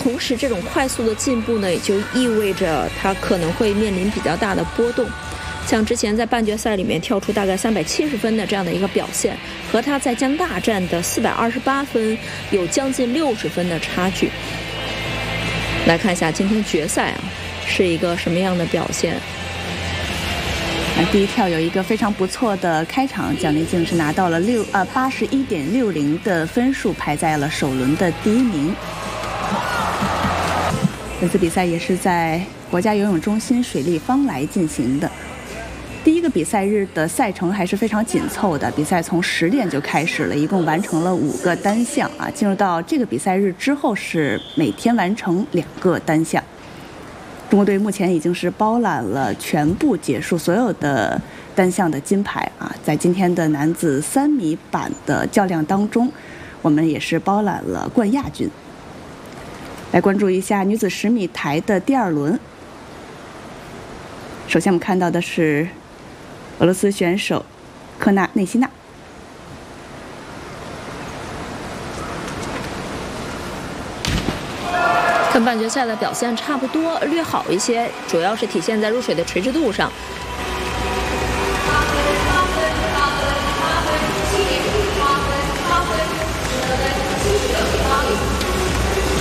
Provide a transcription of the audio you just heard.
同时这种快速的进步呢，也就意味着他可能会面临比较大的波动。像之前在半决赛里面跳出大概370分的这样的一个表现，和他在加拿大站的428分有将近60分的差距。来看一下今天决赛是一个什么样的表现。 第一跳有一个非常不错的开场，蒋丽静是拿到了81.60的分数，排在了首轮的第1名。本次比赛也是在国家游泳中心水立方来进行的。第一个比赛日的赛程还是非常紧凑的，比赛从10点就开始了，一共完成了5个单项进入到这个比赛日之后是每天完成2个单项。中国队目前已经是包揽了全部结束所有的单项的金牌在今天的男子3米板的较量当中，我们也是包揽了冠亚军。来关注一下女子10米台的第2轮。首先我们看到的是俄罗斯选手科纳内西娜。 跟半决赛的表现差不多，略好一些，主要是体现在入水的垂直度上。